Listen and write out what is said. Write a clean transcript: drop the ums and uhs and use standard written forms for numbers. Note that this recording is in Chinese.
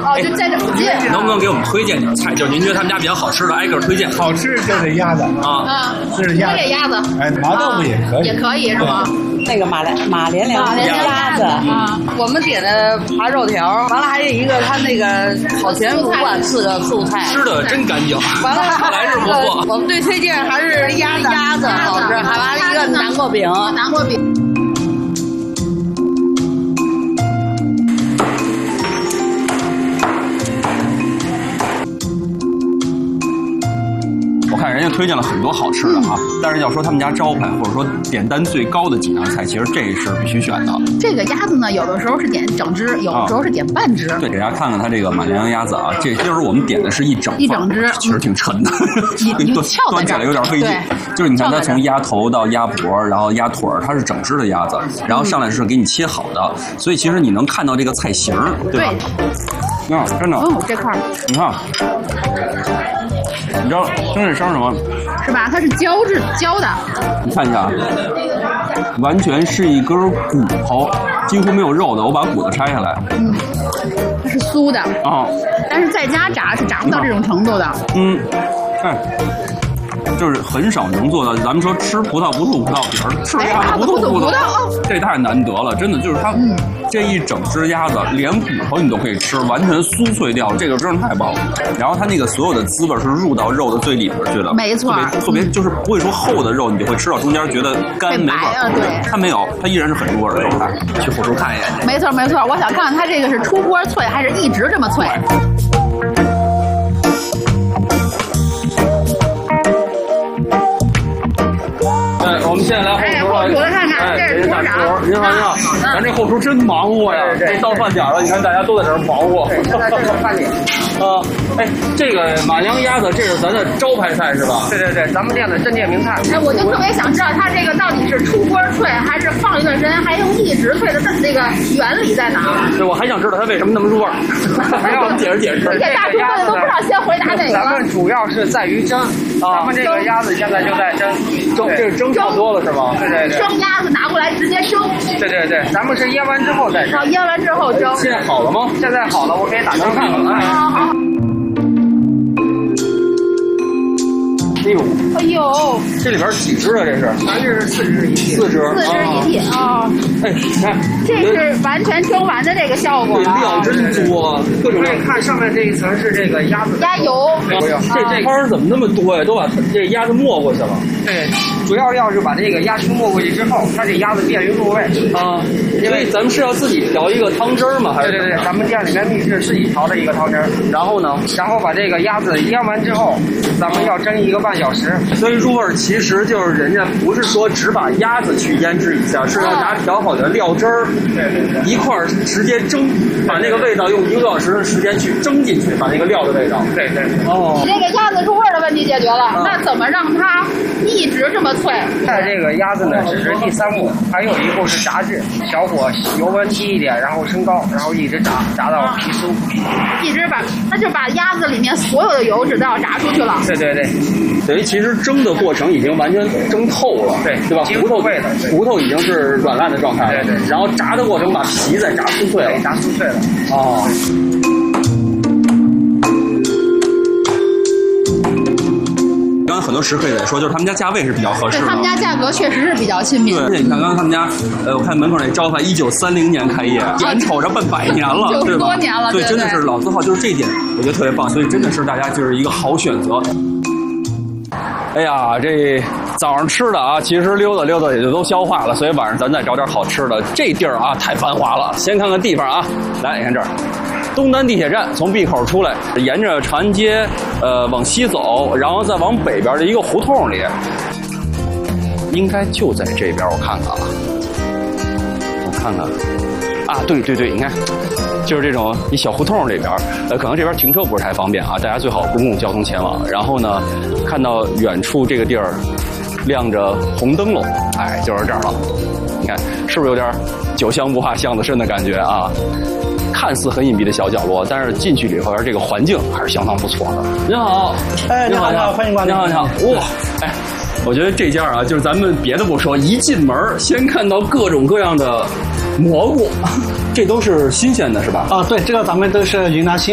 哦，就在这附近。 能不能给我们推荐点菜？就您觉得他们家比较好吃的，挨个推荐。 好吃就是鸭子啊， 是鸭子。 鸭子。 哎，麻豆腐也可以。 也可以是吗？ 那个马连良鸭子啊， 我们点的扒肉条，完了还有一个他那个好全不管4个素菜， 吃的真干净。 完了看来是不错。 我们最推荐还是鸭子好吃，还完了一个南瓜饼。 我看人家推荐了很多好吃的啊，但是要说他们家招牌或者说点单最高的几样菜，其实这是必须选的。 这个鸭子呢，有的时候是点整只，有的时候是点半只。 对，给大家看看它这个马连良鸭子啊，这就是我们点的是一整只， 其实挺沉的，端起来有点费劲。就是你看它从鸭头到鸭脖，然后鸭腿儿，它是整只的鸭子，然后上来是给你切好的，所以其实你能看到这个菜型，对吧？啊，真的。 哦，这块儿。 你看。你知道听这声什么？ 是吧？它是胶的。 你看一下，完全是一根骨头，几乎没有肉的。我把骨头拆下来， 它是酥的啊， 但是在家炸是炸不到这种程度的。 哎。就是很少能做到，咱们说吃葡萄不吐葡萄皮儿，吃鸭子不吐葡萄，这太难得了，真的就是它这一整只鸭子，连骨头你都可以吃，完全酥脆掉，这个真是太棒了。然后它那个所有的滋味是入到肉的最里边去的， 没错， 特别就是不会说厚的肉，你就会吃到中间觉得干没味儿， 对， 它没有，它依然是很入味的状态。去后厨看一眼。 没错，我想看看它这个是出锅脆还是一直这么脆。 我们现在来后厨了， 看看，这是厨长。 您好，咱这后厨真忙活呀！这到饭点了，你看大家都在这儿忙活。 现在这是饭点。 这个马良鸭子，这是咱的招牌菜是吧？ 对，咱们店的镇店名菜。 我就特别想知道它这个到底是出锅脆，还是放一段时间还用一直脆的那个原理在哪？ 对，我还想知道它为什么那么入味儿，还要解释。 这大厨们都不知道先回答哪个。 咱们主要是在于蒸，咱们这个鸭子现在就在蒸， 这蒸差不多了是吗？ 对。 生鸭子拿过来直接蒸。 对，咱们是腌完之后再蒸。 腌完之后蒸。 现在好了吗？ 现在好了，我给你打灯看看。 好。哎呦， 这里边几只啊？这是？ 咱这是4只一屉。 4只一屉啊！ 哎，你看， 这是完全蒸完的这个效果。 料真多，各种。 可以看上面这一层是这个鸭子鸭油。 这汤怎么那么多呀？都把这鸭子没过去了。 对，主要是把这个鸭青没过去之后，它这鸭子便于入味啊。因为咱们是要自己调一个汤汁儿嘛，还是？ 对，咱们店里面秘制自己调的一个汤汁儿。 然后呢？ 然后把这个鸭子腌完之后，咱们要蒸1个半小时。 所以入味儿其实就是人家不是说只把鸭子去腌制一下，是要拿调好的料汁儿一块儿直接蒸，把那个味道用1个多小时的时间去蒸进去，把那个料的味道。 对。 哦。 你这个鸭子入味儿的问题解决了，那怎么让它一直这么脆？ 在这个鸭子呢，只是第3步，还有一步是炸制，小火油温低一点，然后升高，然后一直炸到皮酥， 一直它就把鸭子里面所有的油脂都要炸出去了。 对。 等于其实蒸的过程已经完全蒸透了，对吧？骨头已经是软烂的状态了， 对。 然后炸的过程把皮再炸酥脆了，哦。刚刚很多食客也在说，就是他们家价位是比较合适的。 对，他们家价格确实是比较亲民。 对，你看刚刚他们家，我看门口那招牌1930年开业，眼瞅着奔100年了，对吧？ 90多年了， 对，真的是老字号，就是这一点我觉得特别棒，所以真的是大家就是一个好选择。哎呀，这早上吃的啊，其实溜达溜达也就都消化了，所以晚上咱再找点好吃的。这地儿啊太繁华了，先看看地方啊。来，你看这儿，东单地铁站从 B 口出来，沿着长安街往西走，然后再往北边的一个胡同里，应该就在这边。我看看啊，对，你看。就是这种一小胡同里边，可能这边停车不是太方便啊，大家最好公共交通前往。然后呢，看到远处这个地儿亮着红灯笼，哎，就是这儿了。你看是不是有点酒香不怕巷子深的感觉啊？看似很隐蔽的小角落，但是进去里头这个环境还是相当不错的。您好， 你好，欢迎光临。 你好，哇，哎。我觉得这家啊，就是咱们别的不说，一进门先看到各种各样的蘑菇，这都是新鲜的，是吧？ 对，这个咱们都是云南新